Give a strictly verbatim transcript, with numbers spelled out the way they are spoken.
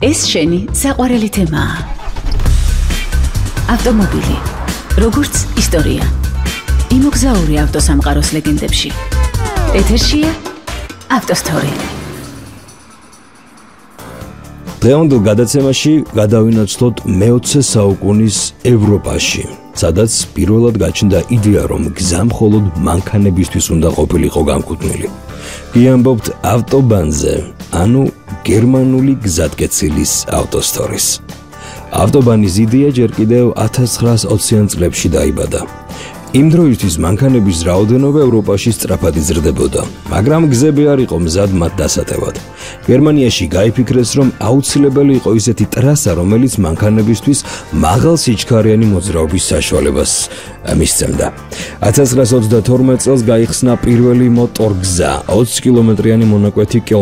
ეს შენი საყვარელი თემაა. ავტომობილი, როგორც ისტორია. იმოგზაური ავტოსამყაროს ლეგენდებში. ეთერშია ავტოსტორი. დღევანდელ გადაცემაში გადავინაცვლოთ მეოცე საუკუნის ევროპაში, სადაც პირველად გაჩნდა იდეა, რომ გზა მხოლოდ მანქანებისთვის უნდა ყოფილიყო განკუთვნილი. გიამბობთ ავტობანზე, ანუ გერმანული გზატკეცილის ავტოსტორის. ავტობანის იდეა ჯერ კიდევ ათას ცხრაას ოციან წლებში დაიბადა. იმ დროისთვის მანქანების რაოდენობა ევროპაში სწრაფად იზრდებოდა, მაგრამ გზები არ იყო მზად მათ დასატევად. გერმანიაში გაიფიქრეს, რომ აუცილებელი იყო ისეთი ტრასა, რომელიც მანქანებისთვის მაღალ სიჩქარიანი მოძრაობის საშუალებას მისცემდა. ათას ცხრაას ოცდათორმეტ წელს გაიხსნა პირველი მოტორგზა, ოცი კილომეტრიანი მონაკვეთი